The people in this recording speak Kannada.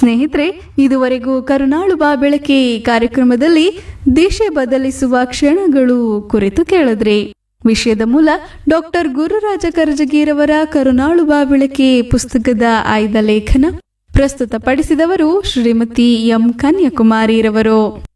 ಸ್ನೇಹಿತರೆ, ಇದುವರೆಗೂ ಕರುನಾಳು ಬಾ ಬೆಳಕೆ ಕಾರ್ಯಕ್ರಮದಲ್ಲಿ ದೇಶ ಬದಲಿಸುವ ಕ್ಷಣಗಳು ಕುರಿತು ಕೇಳಿದ್ರಿ. ವಿಷಯದ ಮೂಲ ಡಾಕ್ಟರ್ ಗುರುರಾಜ ಕರಜಗಿರವರ ಕರುನಾಳು ಬಾ ಬೆಳಕೆ ಪುಸ್ತಕದ ಆಯ್ದ ಲೇಖನ. ಪ್ರಸ್ತುತಪಡಿಸಿದವರು ಶ್ರೀಮತಿ ಎಂ ಕನ್ಯಾಕುಮಾರಿರವರು.